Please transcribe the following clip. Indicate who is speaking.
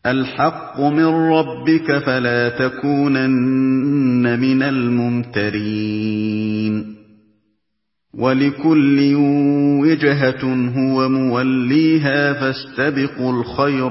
Speaker 1: الْحَقُّ مِن رَّبِّكَ فَلَا تَكُونَنَّ مِنَ الْمُمْتَرِينَ وَلِكُلٍّ وِجْهَةٌ هُوَ مُوَلِّيهَا فَاسْتَبِقُوا الْخَيْرَاتِ